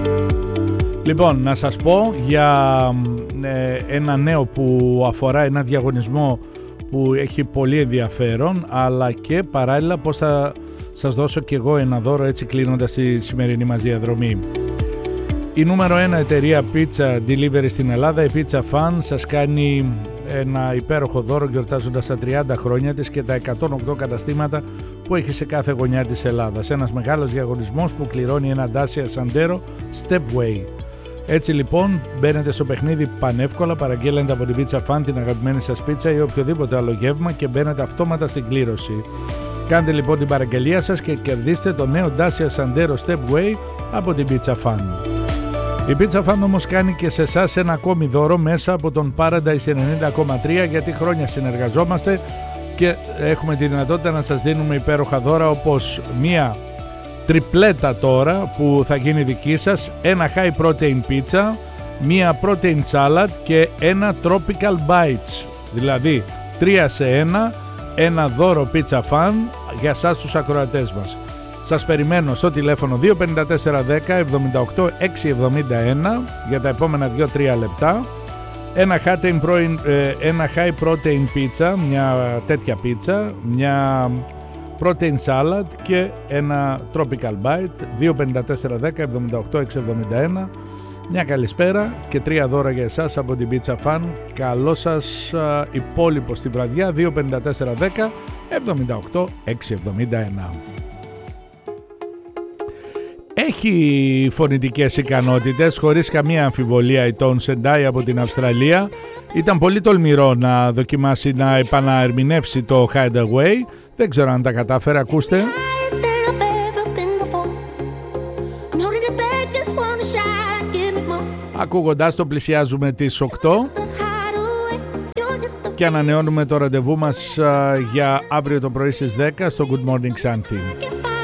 Λοιπόν, να σας πω για ένα νέο που αφορά ένα διαγωνισμό που έχει πολύ ενδιαφέρον, αλλά και παράλληλα πώς θα σας δώσω και εγώ ένα δώρο έτσι κλείνοντας τη σημερινή μας διαδρομή. Η νούμερο 1 εταιρεία pizza delivery στην Ελλάδα, η Pizza Fan, σας κάνει ένα υπέροχο δώρο γιορτάζοντας τα 30 χρόνια της και τα 108 καταστήματα που έχει σε κάθε γωνιά της Ελλάδας. Ένας μεγάλος διαγωνισμός που κληρώνει ένα Dacia Sandero Stepway. Έτσι λοιπόν μπαίνετε στο παιχνίδι πανεύκολα, παραγγέλλετε από την Pizza Fan την αγαπημένη σας πίτσα ή οποιοδήποτε άλλο γεύμα και μπαίνετε αυτόματα στην κλήρωση. Κάντε λοιπόν την παραγγελία σας και κερδίστε το νέο Dacia Sandero Stepway από την Pizza Fan. Η Pizza Fan όμως κάνει και σε εσάς ένα ακόμη δώρο μέσα από τον Paradise 90,3, γιατί χρόνια συνεργαζόμαστε και έχουμε τη δυνατότητα να σας δίνουμε υπέροχα δώρα, όπως μία τριπλέτα τώρα που θα γίνει δική σας, ένα high protein pizza, μία protein salad και ένα tropical bites, δηλαδή 3 σε 1, ένα δώρο Pizza Fan για σας τους ακροατές μας. Σας περιμένω στο τηλέφωνο 25410 78 671 για τα επόμενα 2-3 λεπτά. Ένα high protein pizza, μια τέτοια πίτσα, μια protein salad και ένα tropical bite. 25410 78 671. Μια καλησπέρα και 3 δώρα για εσάς από την Pizza Fan. Καλό σας υπόλοιπο στη βραδιά. 25410 78 671. Έχει φωνητικές ικανότητες, χωρίς καμία αμφιβολία, η Tones and I από την Αυστραλία. Ήταν πολύ τολμηρό να δοκιμάσει να επαναερμηνεύσει το Hideaway. Δεν ξέρω αν τα κατάφερε, ακούστε. Ακούγοντάς το πλησιάζουμε τις 8 και ανανεώνουμε το ραντεβού μας για αύριο το πρωί στις 10 στο Good Morning Something.